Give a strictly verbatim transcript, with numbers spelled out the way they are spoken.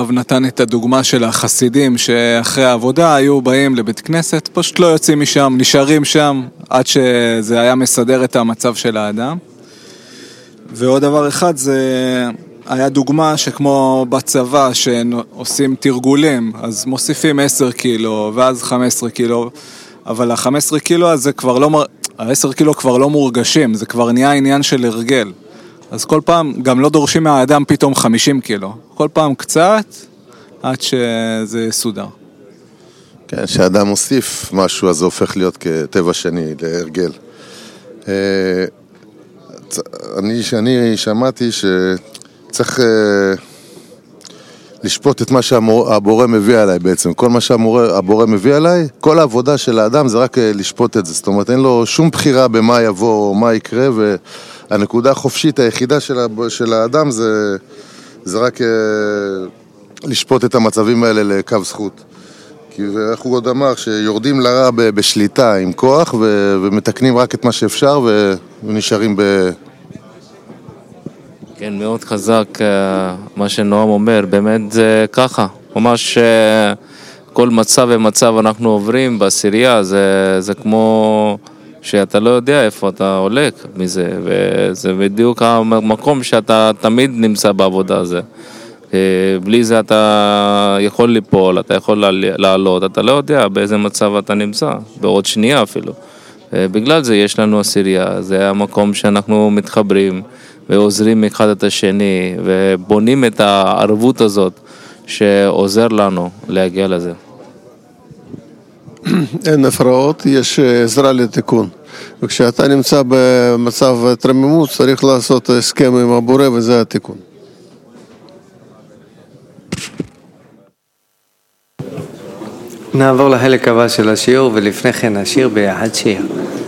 הרב נתן את הדוגמה של החסידים שאחרי העבודה היו באים לבית כנסת, פשוט לא יוצאים משם, נשארים שם עד שזה היה מסדר את המצב של האדם. ועוד דבר אחד זה היה דוגמה שכמו בצבא שעושים תרגולים, אז מוסיפים עשר קילו ואז חמש עשרה קילו, אבל ה-חמש עשרה קילו הזה כבר לא, ה-עשרה קילו כבר לא מורגשים, זה כבר נהיה עניין של הרגל. אז כל פעם גם לא דורשים מהאדם פתאום חמישים קילו, כל פעם קצת עד שזה סודר. כן, כשאדם מוסיף משהו אז זה הופך להיות כטבע שני, להרגל. אני, שאני שמעתי שצריך לשפוט את מה שהבורא מביא עליי בעצם. כל מה שהבורא מביא עליי, כל העבודה של האדם זה רק לשפוט את זה. זאת אומרת, אין לו שום בחירה במה יבוא או מה יקרה, והנקודה החופשית היחידה של האדם זה, זה רק לשפוט את המצבים האלה לקו זכות. כי איך הוא עוד אמר, שיורדים לרע בשליטה עם כוח ו- ומתקנים רק את מה שאפשר ונשארים ב... כן, מאוד חזק מה שנועם אומר, באמת זה ככה. ממש כל מצב ומצב אנחנו עוברים בעשירייה, זה, זה כמו שאתה לא יודע איפה אתה הולך מזה, וזה בדיוק המקום שאתה תמיד נמצא בעבודה הזה. בלי זה אתה יכול ליפול, אתה יכול לעלות, אתה לא יודע באיזה מצב אתה נמצא, בעוד שנייה אפילו. בגלל זה יש לנו עשירייה, זה המקום שאנחנו מתחברים ועוזרים אחד את השני ובונים את הערבות הזאת שעוזר לנו להגיע לזה. אין הפרעות, יש עזרה לתיקון. וכשאתה נמצא במצב תרמימות צריך לעשות הסכם עם הבורא וזה התיקון. נעבור לחלק הבא של השיעור, ולפני כן נשיר ביחד שיר.